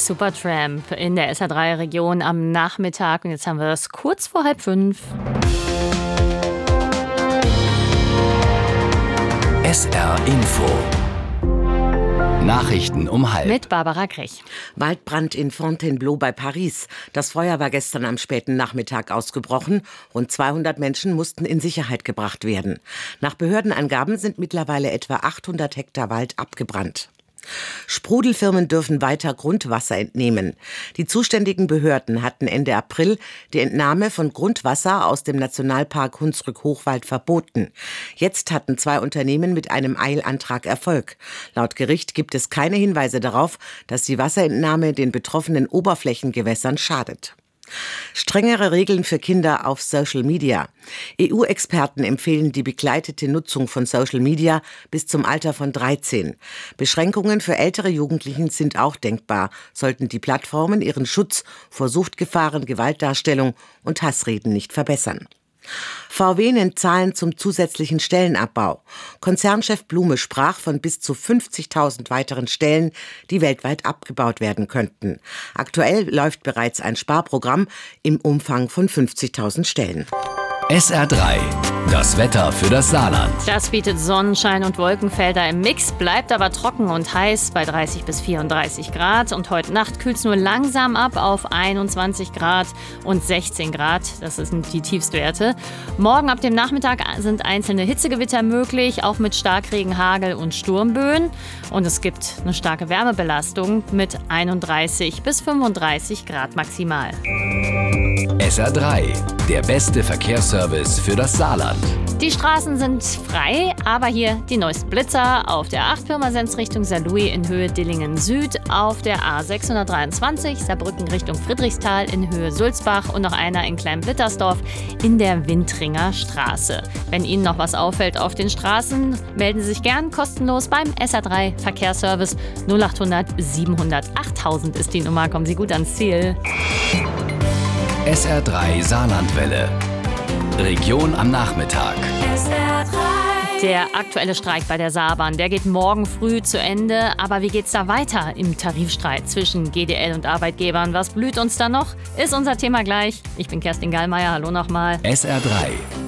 Supertramp in der SR3-Region am Nachmittag. Und jetzt haben wir es kurz vor 4:30. SR Info. Nachrichten um 12:30. Mit Barbara Krech. Waldbrand in Fontainebleau bei Paris. Das Feuer war gestern am späten Nachmittag ausgebrochen. Rund 200 Menschen mussten in Sicherheit gebracht werden. Nach Behördenangaben sind mittlerweile etwa 800 Hektar Wald abgebrannt. Sprudelfirmen dürfen weiter Grundwasser entnehmen. Die zuständigen Behörden hatten Ende April die Entnahme von Grundwasser aus dem Nationalpark Hunsrück-Hochwald verboten. Jetzt hatten 2 Unternehmen mit einem Eilantrag Erfolg. Laut Gericht gibt es keine Hinweise darauf, dass die Wasserentnahme den betroffenen Oberflächengewässern schadet. Strengere Regeln für Kinder auf Social Media. EU-Experten empfehlen die begleitete Nutzung von Social Media bis zum Alter von 13. Beschränkungen für ältere Jugendlichen sind auch denkbar, sollten die Plattformen ihren Schutz vor Suchtgefahren, Gewaltdarstellung und Hassreden nicht verbessern. VW nennt Zahlen zum zusätzlichen Stellenabbau. Konzernchef Blume sprach von bis zu 50.000 weiteren Stellen, die weltweit abgebaut werden könnten. Aktuell läuft bereits ein Sparprogramm im Umfang von 50.000 Stellen. SR3. Das Wetter für das Saarland. Das bietet Sonnenschein und Wolkenfelder im Mix, bleibt aber trocken und heiß bei 30 bis 34 Grad. Und heute Nacht kühlt es nur langsam ab auf 21 Grad und 16 Grad. Das sind die Tiefstwerte. Morgen ab dem Nachmittag sind einzelne Hitzegewitter möglich, auch mit Starkregen, Hagel und Sturmböen. Und es gibt eine starke Wärmebelastung mit 31 bis 35 Grad maximal. SR3. Der beste Verkehrsservice für das Saarland. Die Straßen sind frei, aber hier die neuesten Blitzer auf der 8 Pirmasens Richtung Saarlouis in Höhe Dillingen Süd, auf der A623 Saarbrücken Richtung Friedrichsthal in Höhe Sulzbach und noch einer in Kleinblittersdorf in der Wintриnger Straße. Wenn Ihnen noch was auffällt auf den Straßen, melden Sie sich gern kostenlos beim SR3 Verkehrsservice 0800 700 8000 ist die Nummer. Kommen Sie gut ans Ziel. SR3 Saarlandwelle. Region am Nachmittag. Der aktuelle Streik bei der Saarbahn, der geht morgen früh zu Ende. Aber wie geht's da weiter im Tarifstreit zwischen GDL und Arbeitgebern? Was blüht uns da noch? Ist unser Thema gleich. Ich bin Kerstin Gallmeier. Hallo nochmal. SR3.